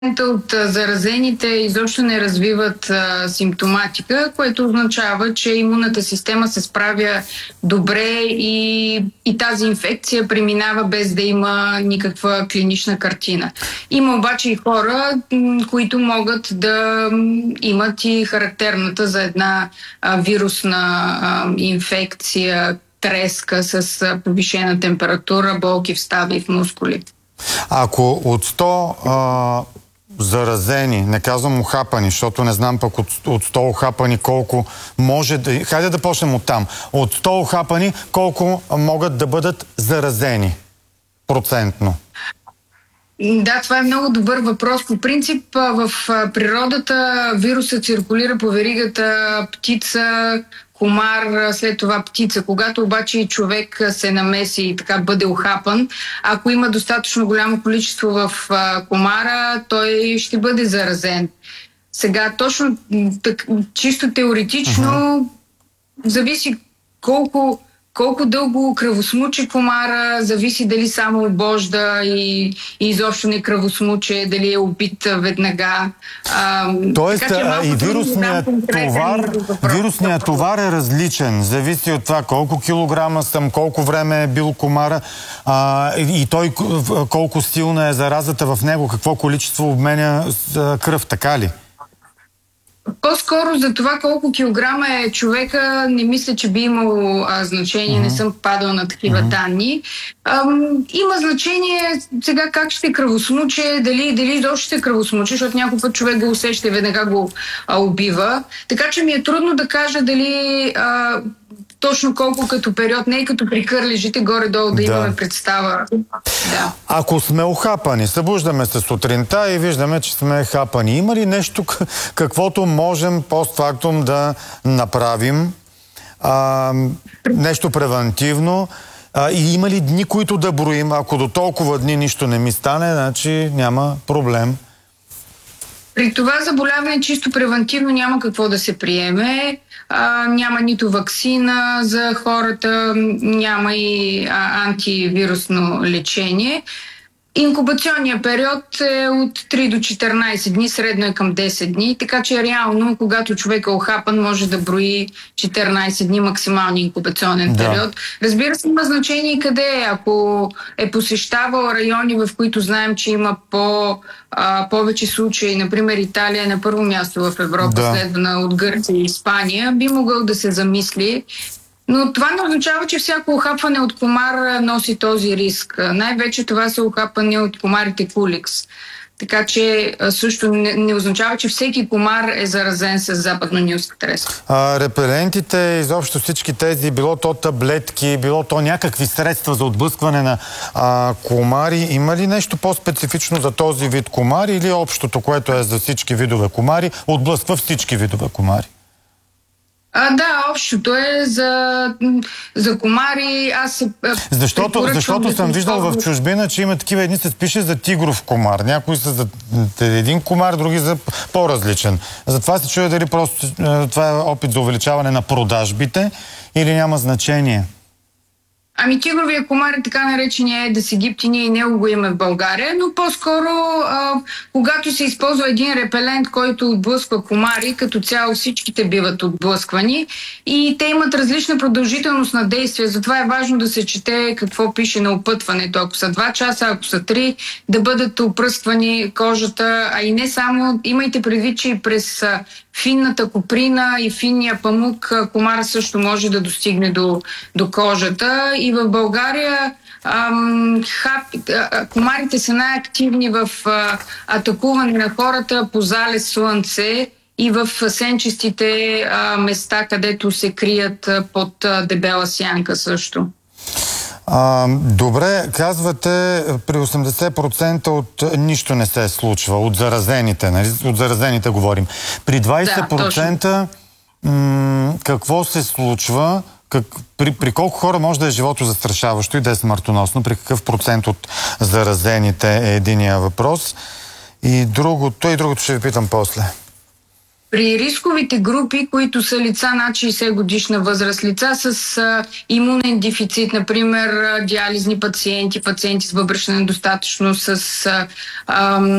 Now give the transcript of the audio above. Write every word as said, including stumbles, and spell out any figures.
от заразените изобщо не развиват а, симптоматика, което означава, че имунната система се справя добре и, и тази инфекция преминава без да има никаква клинична картина. Има обаче и хора, които могат да имат и характерната за една а, вирусна а, инфекция, треска с а, повишена температура, болки в стави и в мускули. Ако от сто а, заразени, не казвам ухапани, защото не знам пък от, от сто ухапани колко може да... Хайде да почнем от там. От сто ухапани колко могат да бъдат заразени процентно? Да, това е много добър въпрос. По принцип в природата вирусът циркулира по веригата птица, комар, след това птица. Когато обаче и човек се намеси и така бъде ухапан, ако има достатъчно голямо количество в комара, той ще бъде заразен. Сега точно так, чисто теоретично uh-huh. зависи колко Колко дълго кръвосмуче комара, зависи дали само обожда и, и изобщо не кръвосмуче, дали е убит веднага. А, Тоест така, и вирусният товар, вирусният товар е различен. Зависи от това колко килограма съм, колко време е бил комара а, и той колко силна е заразата в него, какво количество обменя кръв, така ли? По-скоро за това колко килограма е човека, не мисля, че би имало а, значение, mm-hmm. не съм падал на такива mm-hmm. данни. А, има значение сега как ще кръвосмуче, дали, дали изобщо ще кръвосмуче, защото някой път човек го усеща и веднага го а, убива. Така че ми е трудно да кажа дали а, точно колко като период, не и като при кърлежите, горе-долу да, да имаме представа. Да. Ако сме ухапани, събуждаме се сутринта и виждаме, че сме хапани. Има ли нещо, каквото можем постфактум да направим? А, нещо превентивно? А, и има ли дни, които да броим? Ако до толкова дни нищо не ми стане, значи няма проблем. При това заболяване чисто превентивно няма какво да се приеме. А, няма нито ваксина за хората, няма и а, антивирусно лечение. Инкубационният период е от три до четиринайсет дни, средно е към десет дни, така че реално, когато човек е охапан, може да брои четиринайсет дни максималния инкубационен да. период. Разбира се, има значение къде е. Ако е посещавал райони, в които знаем, че има по, а, повече случаи, например Италия е на първо място в Европа, да. следвана от Гърция и Испания, би могъл да се замисли. Но това не означава, че всяко ухапване от комар носи този риск. Най-вече това са ухапване от комарите куликс. Така че също не, не означава, че всеки комар е заразен с западно-нилска треска. А, репелентите, изобщо всички тези, било то таблетки, било то някакви средства за отблъскване на а, комари, има ли нещо по-специфично за този вид комари или общото, което е за всички видове комари, отблъсква всички видове комари? А, да, общото е за, за комари. Аз се Защото, защото съм виждал в чужбина, че има такива, едни се пише за тигров комар, някои са за един комар, други за по-различен. Затова се чуя дали просто това е опит за увеличаване на продажбите или няма значение. Ами тигровия комар е така наречения Едес аegypti, ние и него го имаме в България, но по-скоро а, когато се използва един репелент, който отблъсква комари, като цяло всичките биват отблъсквани и те имат различна продължителност на действие, затова е важно да се чете какво пише на опътването. Ако са два часа, ако са три, да бъдат опръсквани кожата, а и не само, имайте предвид, че и през финната коприна и финния памук комара също може да достигне до, до кожата. И в България ам, хап, а, комарите са най-активни в а, атакуване на хората по залез слънце и в сенчестите а, места, където се крият а, под а, дебела сянка също. А, добре, казвате, при осемдесет процента от нищо не се случва, от заразените, нали? От заразените говорим. При двайсет процента да, м- какво се случва? Как, при, при колко хора може да е живото застрашаващо и да е смъртоносно? При какъв процент от заразените е единия въпрос? И другото, и другото ще ви питам после. При рисковите групи, които са лица над шейсет годишна възраст, лица с а, имунен дефицит, например диализни пациенти, пациенти с бъбречна недостатъчност, с а, а,